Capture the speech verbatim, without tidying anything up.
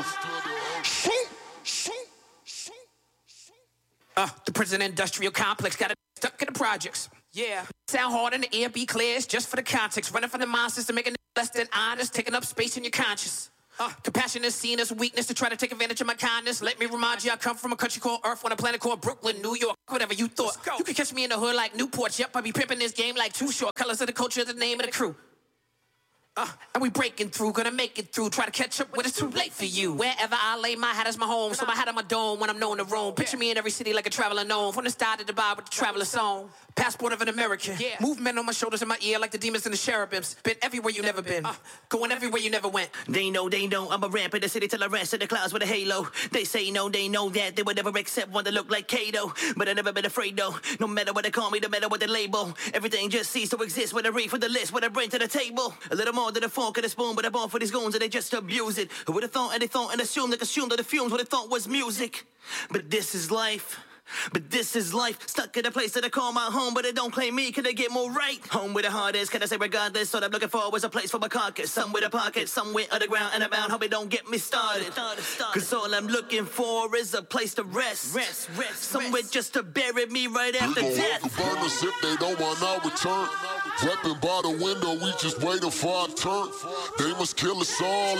Uh, the prison industrial complex got it stuck in the projects. Yeah. Sound hard in the air, be clear, it's just for the context. Running from the monsters to make a less than honest, taking up space in your conscience. Uh, compassion is seen as a weakness to try to take advantage of my kindness. Let me remind you, I come from a country called Earth on a planet called Brooklyn, New York, whatever you thought. You can catch me in the hood like Newport. Yep, I be pimping this game like Too Short. Colors of the culture, the name of the crew. Uh, and we breaking through, gonna make it through. Try to catch up when it's too late for you. Wherever I lay my hat is my home, so my hat on my dome when I'm known to roam. Picture me in every city like a traveler known. From the start to the bar with the traveler song. Passport of an American. Yeah. Movement on my shoulders and my ear like the demons and the cherubims. Been everywhere you never been. Uh, going everywhere you never went. They know, they know, I'm a ramp in the city till I rest in the clouds with a halo. They say no, they know that they would never accept one that look like Kato. But I never been afraid though. No matter what they call me, no matter what they label. Everything just ceased to exist when I read for the list, what I bring to the table. A little more than a fork and a spoon, but I born for these goons and they just abuse it. Who would have thought and they thought and assumed, like assumed that the fumes what they thought was music. But this is life. But this is life, stuck in a place that I call my home, but they don't claim me, can they get more right? Home where the heart is, can I say regardless? What I'm looking for was a place for my carcass. Some with a pocket, somewhere underground and about. Hope it don't get me started. Cause all I'm looking for is a place to rest. Rest, rest, somewhere rest. Just to bury me right after we death. We gon' burn us if they don't want our return. Weapon by the window, we just waiting for our turn. They must kill us all